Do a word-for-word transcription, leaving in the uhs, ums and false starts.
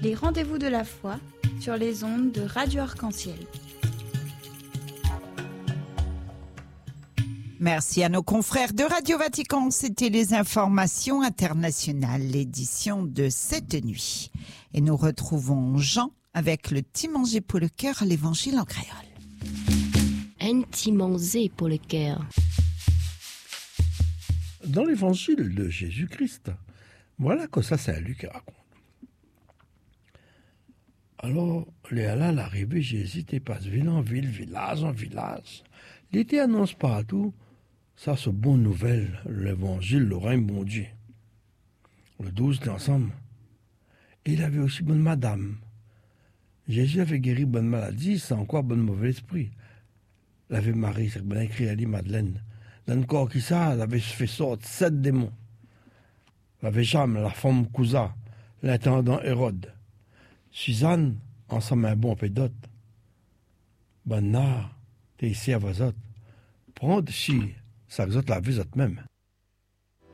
Les rendez-vous de la foi sur les ondes de Radio Arc-en-Ciel. Merci à nos confrères de Radio Vatican. C'était les informations internationales, l'édition de cette nuit. Et nous retrouvons Jean avec le Ti manger pour le cœur, l'évangile en créole. Un ti manger pour le cœur. Dans l'évangile de Jésus-Christ, voilà que ça, c'est Luc qui raconte. Alors, les là, l'arrivée, Jésus était passe ville en ville, village en village. L'été annonce partout. Ça, c'est bonne nouvelle, l'évangile, le règne bon Dieu. Le douze, ensemble. Et il avait aussi bonne madame. Jésus avait guéri bonne maladie, c'est encore bonne mauvais esprit. Il avait Marie, c'est bien écrit à lui, Madeleine. Dans le corps qui ça, elle avait fait sortir sept démons. Il avait Jam, la femme Cousa, l'intendant Hérode. Suzanne, ensemble un bon pédote. Bonne nard, t'es ici à vos autres. Prends de chi. Ça vous autres la vie même.